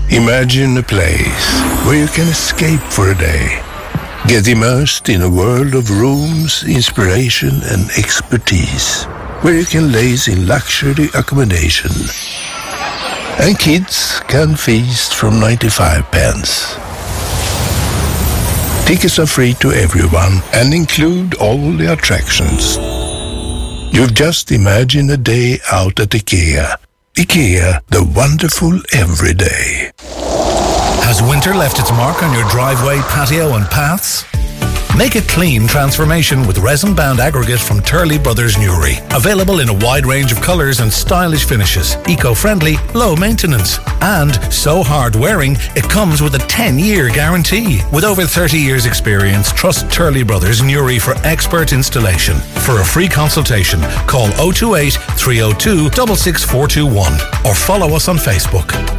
Imagine a place where you can escape for a day. Get immersed in a world of rooms, inspiration and expertise. Where you can laze in luxury accommodation. And kids can feast from 95 pence. Tickets are free to everyone and include all the attractions. You've just imagined a day out at IKEA. IKEA, the wonderful everyday. Has winter left its mark on your driveway, patio and paths? Make a clean transformation with resin-bound aggregate from Turley Brothers Newry. Available in a wide range of colours and stylish finishes. Eco-friendly, low maintenance. And so hard-wearing, it comes with a 10-year guarantee. With over 30 years' experience, trust Turley Brothers Newry for expert installation. For a free consultation, call 028 302 66421 or follow us on Facebook.